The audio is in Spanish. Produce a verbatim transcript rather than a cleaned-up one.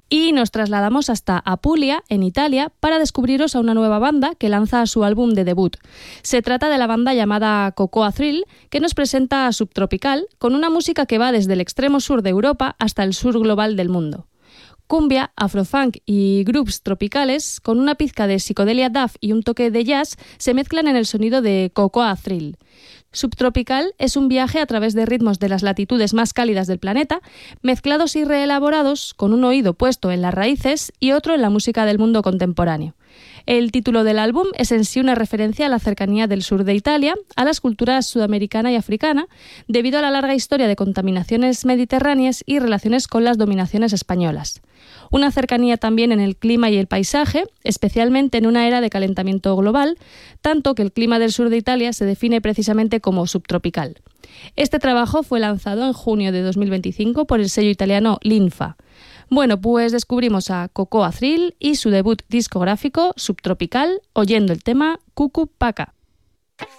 Y nos trasladamos hasta Apulia, en Italia, para descubriros a una nueva banda que lanza su álbum de debut. Se trata de la banda llamada Cocoa Thrill, que nos presenta a Subtropical, con una música que va desde el extremo sur de Europa hasta el sur global del mundo. Cumbia, afrofunk y grooves tropicales, con una pizca de psicodelia dub y un toque de jazz, se mezclan en el sonido de Cocoa Thrill. Subtropical es un viaje a través de ritmos de las latitudes más cálidas del planeta, mezclados y reelaborados con un oído puesto en las raíces y otro en la música del mundo contemporáneo. El título del álbum es en sí una referencia a la cercanía del sur de Italia, a las culturas sudamericana y africana, debido a la larga historia de contaminaciones mediterráneas y relaciones con las dominaciones españolas. Una cercanía también en el clima y el paisaje, especialmente en una era de calentamiento global, tanto que el clima del sur de Italia se define precisamente como subtropical. Este trabajo fue lanzado en junio de dos mil veinticinco por el sello italiano Linfa. Bueno, pues descubrimos a Cocoa Thrill y su debut discográfico Subtropical oyendo el tema Cucu Paca.